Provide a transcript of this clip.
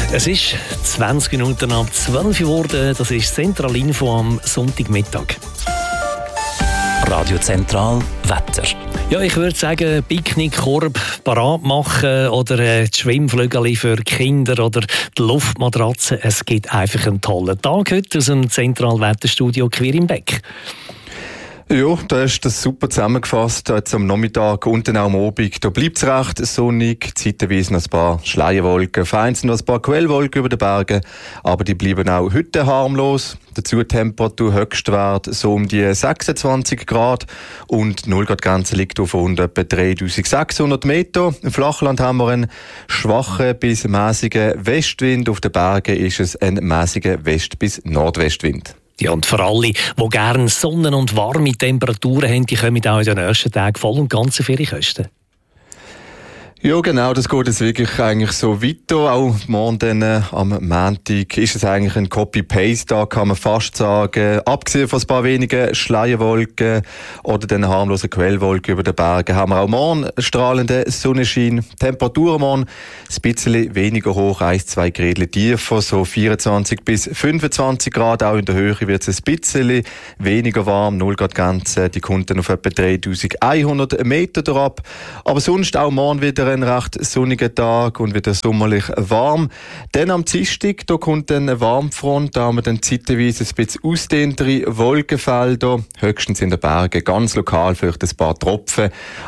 Es ist 20 Minuten ab 12 Uhr geworden. Das ist Zentralinfo am Sonntagmittag. Radio Zentral Wetter. Ja, ich würde sagen, Picknickkorb parat machen oder die Schwimmflügel für Kinder oder die Luftmatratze. Es gibt einfach einen tollen Tag heute aus dem Zentralwetterstudio Quirimbeck. Ja, da ist das super zusammengefasst, jetzt am Nachmittag und dann auch am Abend. Da bleibt es recht sonnig, zeitweise noch ein paar Schleierwolken, vereinzelt noch ein paar Quellwolken über den Bergen, aber die bleiben auch heute harmlos. Dazu Temperatur Höchstwert so um die 26 Grad und die 0-Grad-Grenze liegt auf rund etwa 3600 Meter. Im Flachland haben wir einen schwachen bis mäßigen Westwind, auf den Bergen ist es ein mäßiger West- bis Nordwestwind. Ja, und für alle, die gerne Sonne- und warme Temperaturen haben, die kommen auch in den nächsten Tagen voll und ganz auf ihre Kosten. Ja, genau, das geht jetzt wirklich eigentlich so weiter. Auch morgen dann, am Montag ist es eigentlich ein Copy-Paste-Tag, kann man fast sagen. Abgesehen von ein paar wenigen Schleierwolken oder den harmlosen Quellwolken über den Bergen haben wir auch morgen strahlenden Sonnenschein. Temperatur morgen ein bisschen weniger hoch, 1-2 Grad tiefer, so 24 bis 25 Grad. Auch in der Höhe wird es ein bisschen weniger warm, 0-Grad-Grenze, die kommt dann auf etwa 3100 Meter ab. Aber sonst auch morgen wieder ein recht sonniger Tag und wieder sommerlich warm. Dann am Dienstag, da kommt eine Warmfront, da haben wir dann zeitweise ein bisschen ausdehntere Wolkenfelder, höchstens in den Bergen, ganz lokal vielleicht ein paar Tropfen,